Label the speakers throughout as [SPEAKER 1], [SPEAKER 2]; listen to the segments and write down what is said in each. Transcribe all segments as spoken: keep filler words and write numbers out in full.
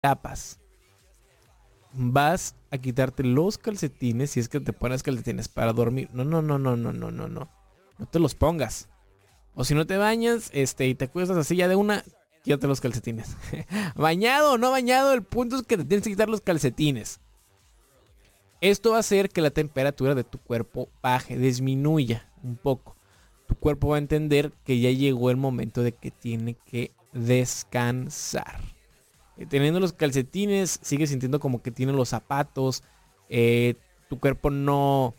[SPEAKER 1] tapas. Vas a quitarte los calcetines si es que te pones calcetines para dormir. No, no, no, no, no, no, no, no. No te los pongas. O si no te bañas, este, y te acuestas así ya de una, quítate los calcetines. Bañado o no bañado, el punto es que te tienes que quitar los calcetines. Esto va a hacer que la temperatura de tu cuerpo baje, disminuya un poco. Tu cuerpo va a entender que ya llegó el momento de que tiene que descansar. Eh, teniendo los calcetines, sigues sintiendo como que tiene los zapatos. Eh, tu cuerpo no,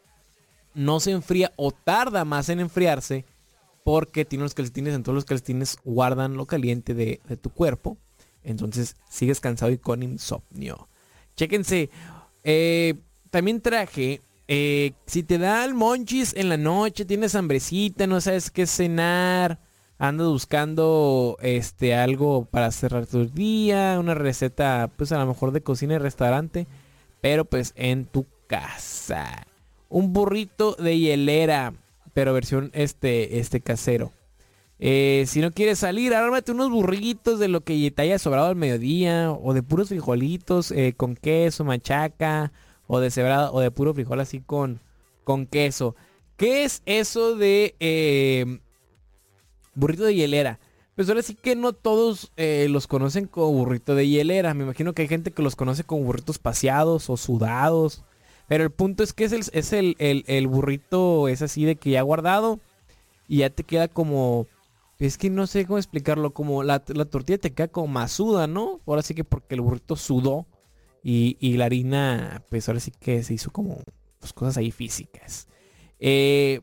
[SPEAKER 1] no se enfría o tarda más en enfriarse porque tiene los calcetines. Entonces los calcetines guardan lo caliente de, de tu cuerpo. Entonces sigues cansado y con insomnio. Chéquense. Eh, también traje, eh, si te da el monchis en la noche, tienes hambrecita, no sabes qué cenar, andas buscando este, algo para cerrar tu día, una receta pues a lo mejor de cocina y restaurante, pero pues en tu casa. Un burrito de hielera, pero versión este, este casero. Eh, si no quieres salir, ármate unos burritos de lo que te haya sobrado al mediodía, o de puros frijolitos eh, con queso, machaca, o de cebrada, o de puro frijol así con, con queso. ¿Qué es eso de eh, burrito de hielera? Pues ahora sí que no todos eh, los conocen como burrito de hielera. Me imagino que hay gente que los conoce como burritos paseados o sudados. Pero el punto es que es el, es el, el, el burrito es así de que ya guardado y ya te queda como... Es que no sé cómo explicarlo, como la, la tortilla te queda como masuda, ¿no? Ahora sí que porque el burrito sudó y, y la harina, pues ahora sí que se hizo como pues, cosas ahí físicas. Eh,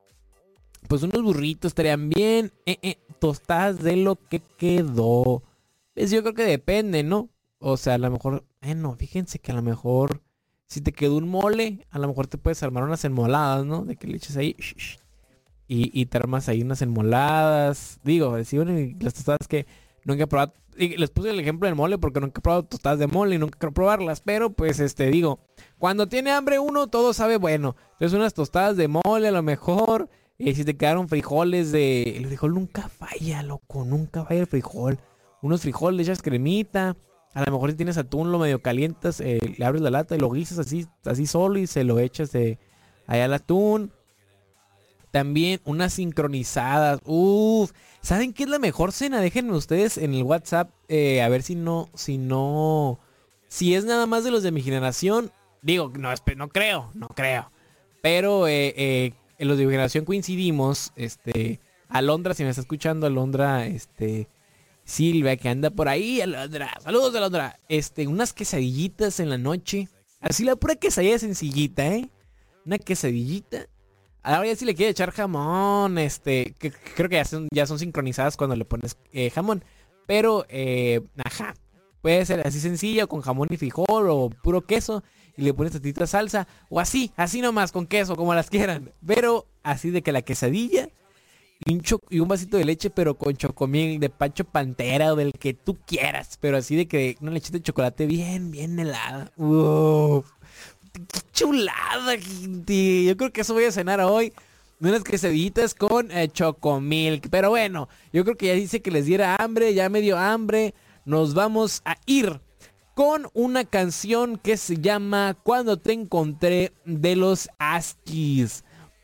[SPEAKER 1] pues unos burritos estarían bien, eh, eh, tostadas de lo que quedó. Pues yo creo que depende, ¿no? O sea, a lo mejor, eh, no, fíjense que a lo mejor si te quedó un mole, a lo mejor te puedes armar unas enmoladas, ¿no? De que le eches ahí... Shh, shh, Y, y te armas ahí unas enmoladas. Digo, si bueno, las tostadas que nunca he probado. Y les puse el ejemplo del mole porque nunca he probado tostadas de mole y nunca quiero probarlas. Pero pues este, digo, cuando tiene hambre uno, todo sabe bueno. Entonces unas tostadas de mole a lo mejor. Y si te quedaron frijoles de... El frijol nunca falla, loco. Nunca falla el frijol. Unos frijoles, le echas cremita. A lo mejor si tienes atún, lo medio calientas. Eh, le abres la lata y lo guisas así, así solo y se lo echas de allá al atún. También unas sincronizadas. Uff. ¿Saben qué es la mejor cena? Déjenme ustedes en el WhatsApp. Eh, a ver si no. Si no. Si es nada más de los de mi generación. Digo, no, no creo. No creo. Pero eh, eh, en los de mi generación coincidimos. Este. Alondra, si me está escuchando. Alondra. Este. Silvia, que anda por ahí. Alondra. Saludos, Alondra. Este. Unas quesadillitas en la noche. Así la pura quesadilla sencillita, ¿eh? Una quesadillita. Ahora ya si le quiere echar jamón, este, que, que creo que ya son, ya son sincronizadas cuando le pones eh, jamón. Pero, eh, ajá, puede ser así sencillo, con jamón y frijol o puro queso. Y le pones tantita salsa. O así, así nomás, con queso, como las quieran. Pero así de que la quesadilla y un, cho- y un vasito de leche, pero con chocomil de Pancho Pantera o del que tú quieras. Pero así de que una lechita de chocolate bien, bien helada. Uf. ¡Qué chulada, gente! Yo creo que eso voy a cenar hoy. Unas quesadillitas con eh, chocomilk. Pero bueno, yo creo que ya dice que les diera hambre. Ya me dio hambre. Nos vamos a ir con una canción que se llama Cuando te encontré, de los Askis.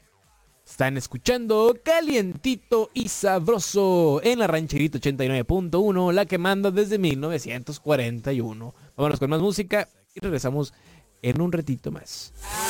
[SPEAKER 1] Están escuchando Calientito y Sabroso en la Rancherita ochenta y nueve punto uno, la que manda desde mil novecientos cuarenta y uno. Vámonos con más música y regresamos en un ratito más.